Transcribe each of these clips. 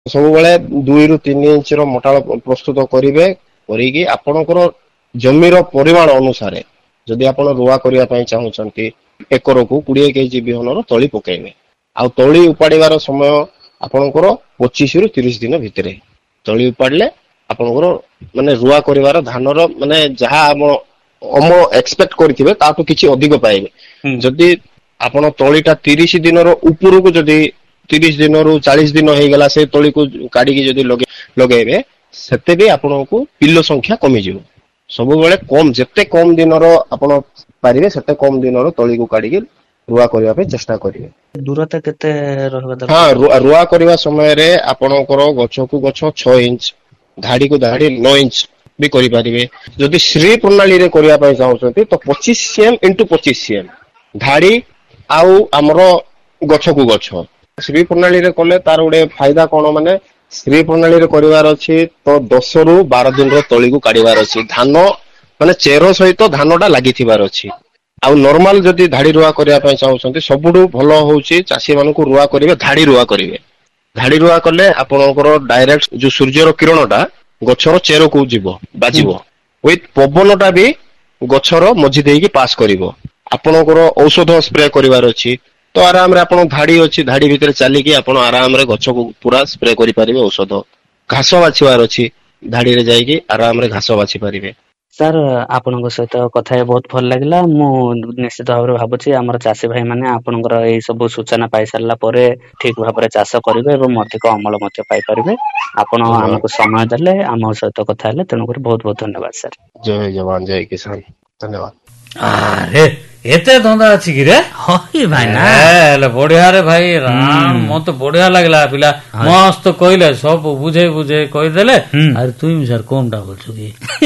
ସବୁବେଳେ 2 ରୁ 3 ଇଞ୍ଚର ମୋଟାଳ ପ୍ରସ୍ତୁତ କରିବେ। କରିକି ଆପଣଙ୍କର ଜମିର ପରିମାଣ ଅନୁସାରେ ଯଦି ଆପଣ ରୁଆ କରିବା ପାଇଁ ଚାହୁଁଛନ୍ତି ଏକରକୁ 20 କେଜି ବିହନର ତଳି ପକେଇବେ। ଆଉ ତଳି ଉପାଡ଼ିବାର ସମୟ ଆପଣଙ୍କର 25 ରୁ 30 ଦିନ ଭିତରେ। ତଳି ଉପାଡ଼ିଲେ ଆପଣଙ୍କର ମାନେ ରୁଆ କରିବାର ଧାନର ମାନେ ଯାହା ଅମଳ ଏକ୍ସପେକ୍ଟ କରିଥିବେ ତାଠୁ କିଛି ଅଧିକ ପାଇବେ। ଯଦି ଆପଣ ତଳିଟା 30 ଦିନର ଉପରକୁ ଯଦି 30 ଦିନରୁ 40 ଦିନ ହେଇଗଲା ସେ ତଳିକୁ କାଢିକି ଯଦି ଲଗେଇବେ ସେତେ ବି ଆପଣଙ୍କୁ ପିଲ ସଂଖ୍ୟା କମିଯିବ। ସବୁବେଳେ ଯେତେ କମ ଦିନର ଆପଣ ପାରିବେ ସେତେ କମ ଦିନର ତଳିକୁ କାଢିକି ରୁଆ କରିବା ପାଇଁ ଚେଷ୍ଟା କରିବେ। ଦୂରତା କେତେ ରହିବା ହଁ, ଦରକାର? ରୁଆ କରିବା ସମୟରେ ଆପଣଙ୍କର ଗଛକୁ ଗଛ 6 ଇଞ୍ଚ, ଧାଡିକୁ ଧାଡି 9 ଇଞ୍ଚ ବି କରିପାରିବେ। ଯଦି ଶ୍ରୀ ପ୍ରଣାଳୀରେ କରିବା ପାଇଁ ଚାହୁଁଛନ୍ତି ତ 25 cm × 25 cm ଧାଡି ଆଉ ଆମର ଗଛକୁ ଗଛ। ଶ୍ରୀ ପ୍ରଣାଳୀରେ କଲେ ତାର ଗୋଟେ ଫାଇଦା କଣ, ମାନେ ଶ୍ରୀ ପ୍ରଣାଳୀରେ କରିବାର ଅଛି ତ 10 ରୁ 12 ଦିନର ତଳିକୁ କାଢିବାର ଅଛି। ଧାନ ମାନେ ଚେର ସହିତ ଧାନଟା ଲାଗିଥିବାର ଅଛି। ଆଉ ନର୍ମାଲ ଯଦି ଧାଡି ରୁଆ କରିବା ପାଇଁ ଚାହୁଁଛନ୍ତି ସବୁଠୁ ଭଲ ହଉଛି ଚାଷୀ ମାନଙ୍କୁ ରୁଆ କରିବେ, ଧାଡି ରୁଆ କରିବେ। ଧାଡି ରୁଆ କଲେ ଆପଣଙ୍କର ଡାଇରେକ୍ଟ ଯୋଉ ସୂର୍ଯ୍ୟର କିରଣଟା ଗଛର ଚେରକୁ ଯିବ, ବାଜିବ। ୱିଥ ପବନଟା ବି ଗଛର ମଝି ଦେଇକି ପାସ୍ କରିବ। ଆପଣଙ୍କର ଔଷଧ ସ୍ପ୍ରେ କରିବାର ଅଛି ତ ଆରାମରେ ଆପଣ ଧାଡି ଅଛି, ଧାଡି ଭିତରେ ଚାଲିକି ଆପଣ ଆରାମରେ ଗଛକୁ ପୁରା ସ୍ପ୍ରେ କରିପାରିବେ ଔଷଧ। ଘାସ ବାଛିବାର ଅଛି, ଧାଡିରେ ଯାଇକି ଆରାମରେ ଘାସ ବାଛି ପାରିବେ। ସାର୍, ଆପଣଙ୍କ ସହିତ କଥା ହେଇ ବହୁତ ଭଲ ଲାଗିଲା। ମୁଁ ନିଶ୍ଚିତ ଭାବରେ ଭାବୁଛି ଆମର ଚାଷୀ ଭାଇ ମାନେ ଆପଣଙ୍କର ଏଇ ସବୁ ସୂଚନା ପାଇ ସାରିଲା ପରେ ଠିକ ଭାବରେ ଚାଷ କରିବେ ଏବଂ ଅଧିକ ଅମଳ ମଧ୍ୟ ପାଇପାରିବେ। ଆପଣ ଧନ୍ୟବାଦ। ଆମକୁ ସମୟ ଦେଲେ, ଆମ ସହିତ କଥା ହେଲେ, ତେଣୁକରି ବହୁତ ବହୁତ ଧନ୍ୟବାଦ ସାର୍। ଜୟ ଯବାନ ଜୟ କିଷାନ। ଧନ୍ୟବାଦ। ଆରେ ଏତେ ଧନ୍ଦା ଅଛି କି ରେ? ହଇ ଭାଇ ନା ହେଲେ ବଢିଆ ରେ ଭାଇ, ରାଣ ମତେ ବଢିଆ ଲାଗିଲା। ପିଲା ମସ୍ତ କହିଲେ, ସବୁ ବୁଝେଇ କହିଦେଲେ। ଆରେ ତୁଇ ସାର୍ କମଟା ବୋଲଛୁ କି?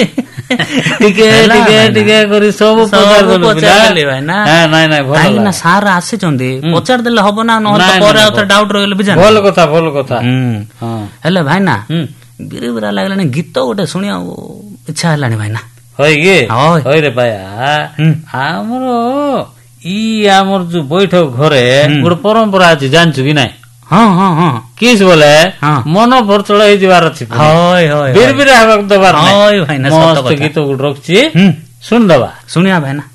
ଟିକେ ଟିକେ ଟିକେ କରି ସବୁ ପଚାରିଦେଲୁ ଭାଇ ନା। ନାଇଁ ଭଲ କାହିଁକି ନା ସାର୍ ଆସିଛନ୍ତି, ପଚାରିଦେଲେ ହବ ନା, ନହେଲେ ପରେ ଆଉ ଡାଉଟ ରହିଲେ ବି ଭଲ କଥା। ହେଲେ ଭାଇ ନା ବିରିବିରା ଲାଗିଲାଣି, ଗୀତ ଗୋଟେ ଶୁଣିବାକୁ ଇଚ୍ଛା ହେଲାଣି ଭାଇ ନା। ହଇ ରେ ଭାଇ, ଆମର ଆମର ଯୋଉ ବୈଠକ ଘରେ ଗୋଟେ ପରମ୍ପରା ଅଛି, ଜାଣିଛୁ କି ନାଇଁ? ହଁ କିସ୍ ବୋଲେ ମନ ଭରଚଳ ହେଇଯିବାର ଅଛି, ବିରିବିରା ହେବାକୁ ଦେବାର ନାହିଁ। ମସ୍ତ ଗୀତ ଗୋଟେ ରଖିଛି, ଶୁଣିଦବା। ଶୁଣିବା ଭାଇ ନା।